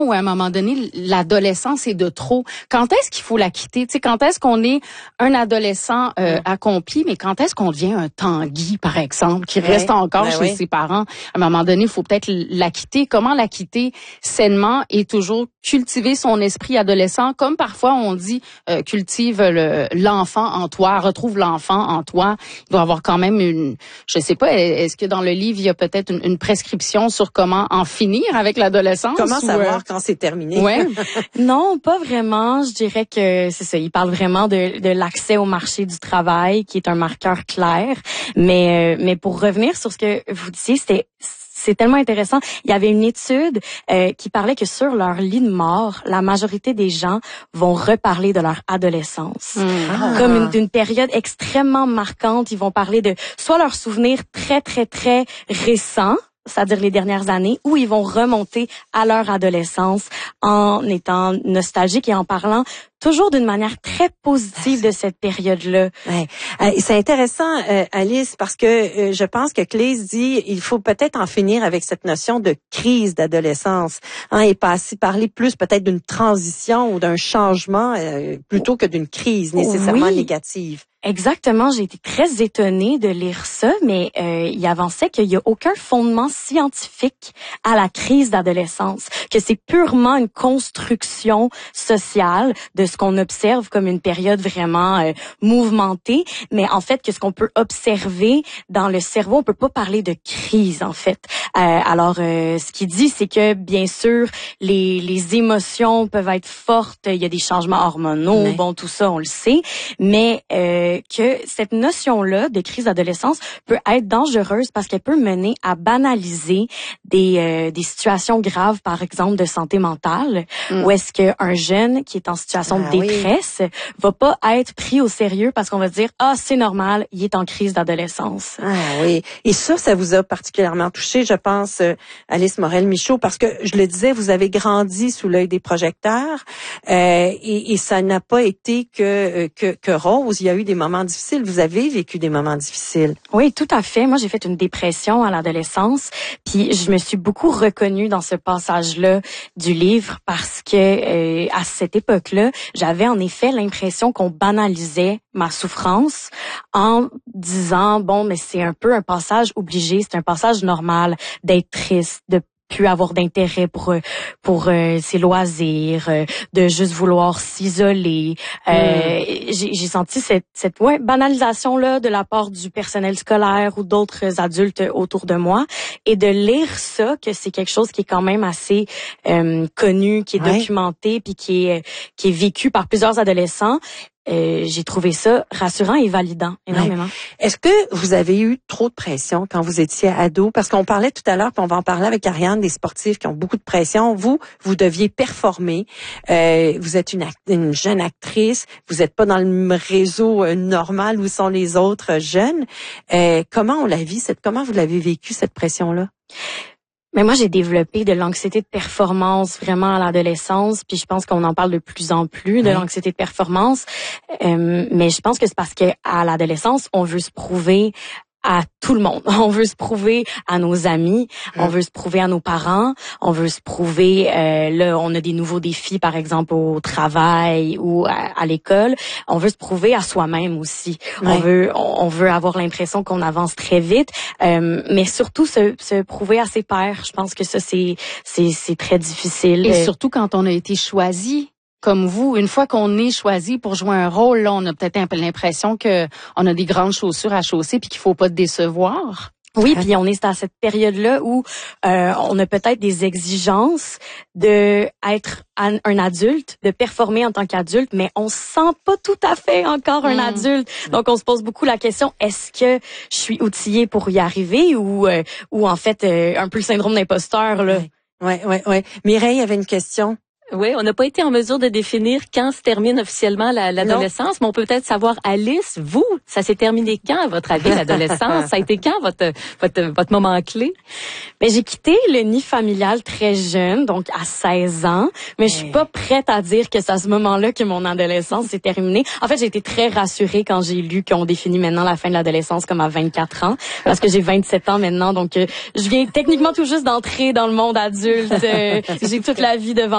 Ou à un moment donné, l'adolescence est de trop. Quand est-ce qu'il faut la quitter? Tu sais, quand est-ce qu'on est un adolescent accompli, mais quand est-ce qu'on devient un Tanguy, par exemple, qui reste encore chez ses parents? À un moment donné, il faut peut-être la quitter. Comment la quitter sainement et toujours cultiver son esprit adolescent? Comme parfois on dit, cultive l'enfant en toi, retrouve l'enfant en toi. Il doit y avoir quand même je sais pas, est-ce que dans le livre, il y a peut-être une prescription sur comment en finir avec l'adolescence? Comment savoir quand c'est terminé? Ouais. Non, pas vraiment. Je dirais que c'est ça. Il parle vraiment de l'accès au marché du travail, qui est un marqueur clair. Mais pour revenir sur ce que vous disiez, c'est tellement intéressant. Il y avait une étude qui parlait que sur leur lit de mort, la majorité des gens vont reparler de leur adolescence. Comme d'une période extrêmement marquante. Ils vont parler de soit leurs souvenirs très, très, très récents, c'est-à-dire les dernières années, où ils vont remonter à leur adolescence en étant nostalgiques et en parlant toujours d'une manière très positive de cette période-là. Ouais. C'est intéressant, Alice, parce que je pense que Claise dit il faut peut-être en finir avec cette notion de crise d'adolescence, et parler plus peut-être d'une transition ou d'un changement plutôt que d'une crise nécessairement négative. Exactement, j'ai été très étonnée de lire ça, mais il avançait qu'il y a aucun fondement scientifique à la crise d'adolescence, que c'est purement une construction sociale de ce qu'on observe comme une période vraiment mouvementée, mais en fait que ce qu'on peut observer dans le cerveau, on peut pas parler de crise en fait. Alors ce qu'il dit, c'est que bien sûr les émotions peuvent être fortes, il y a des changements hormonaux, bon tout ça on le sait, mais que cette notion-là de crise d'adolescence peut être dangereuse parce qu'elle peut mener à banaliser des situations graves, par exemple de santé mentale, où est-ce qu'un jeune qui est en situation de détresse va pas être pris au sérieux parce qu'on va dire c'est normal, il est en crise d'adolescence. Et ça vous a particulièrement touché, je pense, Alice Morel-Michaud, parce que je le disais, vous avez grandi sous l'œil des projecteurs et ça n'a pas été que rose. Il y a eu des moments difficiles. Vous avez vécu des moments difficiles. Oui, tout à fait. Moi, j'ai fait une dépression à l'adolescence, puis je me suis beaucoup reconnue dans ce passage-là du livre parce que à cette époque-là, j'avais en effet l'impression qu'on banalisait ma souffrance en disant mais c'est un peu un passage obligé, c'est un passage normal d'être triste, de plus avoir d'intérêt pour ses loisirs, de juste vouloir s'isoler. J'ai senti cette banalisation là de la part du personnel scolaire ou d'autres adultes autour de moi, et de lire ça, que c'est quelque chose qui est quand même assez connu, qui est documenté puis qui est vécu par plusieurs adolescents. J'ai trouvé ça rassurant et validant énormément. Est-ce que vous avez eu trop de pression quand vous étiez ado? Parce qu'on parlait tout à l'heure, puis on va en parler avec Ariane, des sportifs qui ont beaucoup de pression. Vous deviez performer. Vous êtes une jeune actrice. Vous n'êtes pas dans le réseau normal où sont les autres jeunes. Comment vous l'avez vécu, cette pression-là? Mais moi, j'ai développé de l'anxiété de performance vraiment à l'adolescence, puis je pense qu'on en parle de plus en plus de l'anxiété de performance. Mais je pense que c'est parce que à l'adolescence, on veut se prouver à tout le monde. On veut se prouver à nos amis, on veut se prouver à nos parents, on veut se prouver, là, on a des nouveaux défis, par exemple, au travail ou à l'école. On veut se prouver à soi-même aussi. On veut avoir l'impression qu'on avance très vite, mais surtout se prouver à ses pairs. Je pense que ça, c'est très difficile. Et surtout quand on a été choisi. Comme vous, une fois qu'on est choisi pour jouer un rôle, là, on a peut-être un peu l'impression que on a des grandes chaussures à chausser puis qu'il faut pas décevoir. Oui, puis on est à cette période-là où on a peut-être des exigences de être un adulte, de performer en tant qu'adulte, mais on se sent pas tout à fait encore un adulte. Donc on se pose beaucoup la question, est-ce que je suis outillée pour y arriver ou en fait un peu le syndrome d'imposteur là. Ouais. Mireille avait une question. Oui, on n'a pas été en mesure de définir quand se termine officiellement l'adolescence, mais on peut peut-être savoir, Alice, vous, ça s'est terminé quand, à votre avis, l'adolescence? Ça a été quand votre moment clé? Ben, j'ai quitté le nid familial très jeune, donc à 16 ans, mais je suis pas prête à dire que c'est à ce moment-là que mon adolescence s'est terminée. En fait, j'ai été très rassurée quand j'ai lu qu'on définit maintenant la fin de l'adolescence comme à 24 ans, parce que j'ai 27 ans maintenant, donc je viens techniquement tout juste d'entrer dans le monde adulte. J'ai toute la vie devant